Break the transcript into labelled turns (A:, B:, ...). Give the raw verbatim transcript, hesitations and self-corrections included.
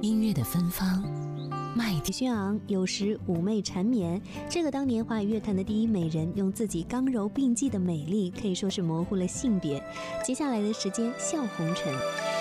A: 音乐的芬芳，麦
B: 李轩昂有时妩媚缠绵，这个当年华语乐坛的第一美人，用自己刚柔并济的美丽，可以说是模糊了性别。接下来的时间，笑红尘。